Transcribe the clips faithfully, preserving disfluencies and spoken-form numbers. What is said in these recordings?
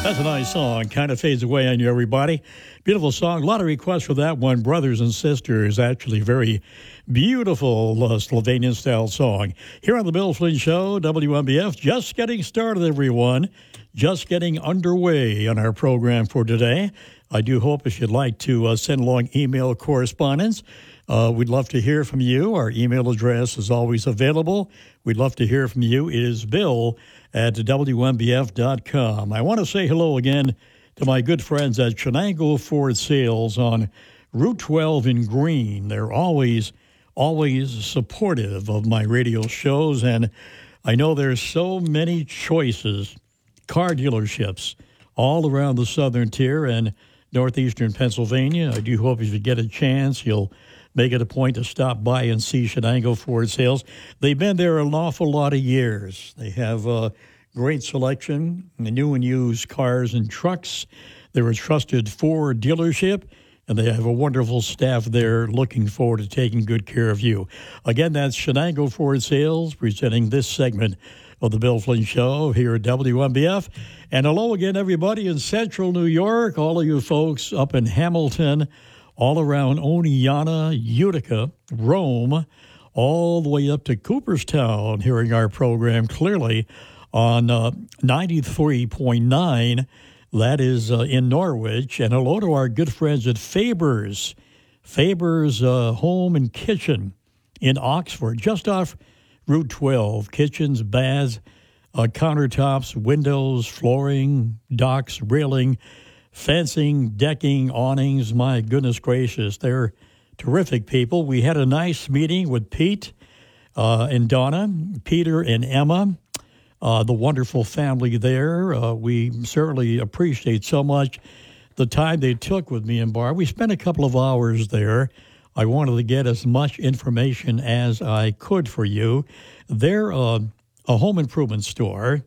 That's a nice song. Kind of fades away on you, everybody. Beautiful song. A lot of requests for that one. Brothers and Sisters. Actually, very beautiful uh, Slovenian-style song. Here on the Bill Flynn Show, W M B F. Just getting started, everyone. Just getting underway on our program for today. I do hope if you'd like to uh, send along email correspondence, uh, we'd love to hear from you. Our email address is always available. We'd love to hear from you. It is Bill at W M B F dot com. I want to say hello again to my good friends at Shenango Ford Sales on Route twelve in Green. They're always, always supportive of my radio shows, and I know there's so many choices, car dealerships all around the southern tier and northeastern Pennsylvania. I do hope if you get a chance, you'll make it a point to stop by and see Shenango Ford Sales. They've been there an awful lot of years. They have a great selection, new and used cars and trucks. They're a trusted Ford dealership, and they have a wonderful staff there looking forward to taking good care of you. Again, that's Shenango Ford Sales presenting this segment of the Bill Flynn Show here at W M B F. And hello again, everybody in central New York, all of you folks up in Hamilton, all around Oneonta, Utica, Rome, all the way up to Cooperstown, hearing our program clearly on uh, ninety-three point nine. That is uh, in Norwich. And hello to our good friends at Faber's, Faber's uh, Home and Kitchen in Oxford, just off Route twelve. Kitchens, baths, uh, countertops, windows, flooring, docks, railing, fencing, decking, awnings. My goodness gracious, they're terrific people. We had a nice meeting with Pete uh, and Donna, Peter and Emma, uh, the wonderful family there. Uh, we certainly appreciate so much the time they took with me and Barb. We spent a couple of hours there. I wanted to get as much information as I could for you. They're uh, a home improvement store,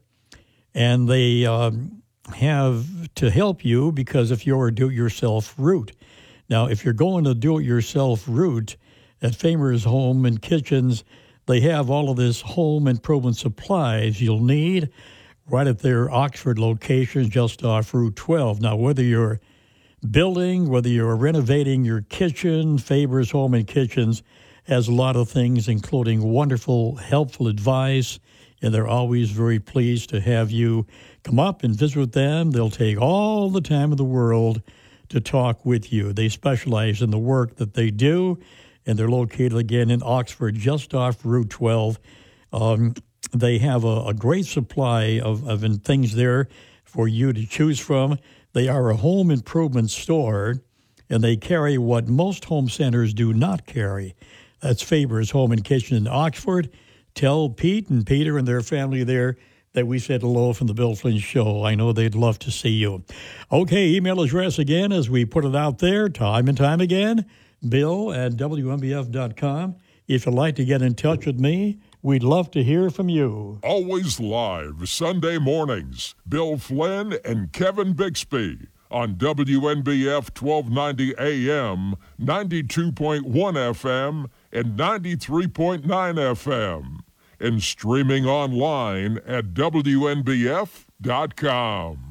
and they uh, have to help you because if you're a do-it-yourself route. Now, if you're going to do-it-yourself route at Faber's Home and Kitchens, they have all of this home improvement supplies you'll need right at their Oxford location just off Route twelve. Now, whether you're building, whether you're renovating your kitchen, Faber's Home and Kitchens has a lot of things, including wonderful, helpful advice, and they're always very pleased to have you come up and visit with them. They'll take all the time in the world to talk with you. They specialize in the work that they do, and they're located again in Oxford, just off Route twelve. Um, they have a, a great supply of, of things there for you to choose from. They are a home improvement store, and they carry what most home centers do not carry. That's Faber's Home and Kitchen in Oxford. Tell Pete and Peter and their family there that we said hello from the Bill Flynn Show. I know they'd love to see you. Okay, email address again as we put it out there time and time again, bill at W M B F dot com. If you'd like to get in touch with me, we'd love to hear from you. Always live Sunday mornings. Bill Flynn and Kevin Bixby on W N B F twelve ninety A M, ninety-two point one F M, and ninety-three point nine F M. And streaming online at W N B F dot com.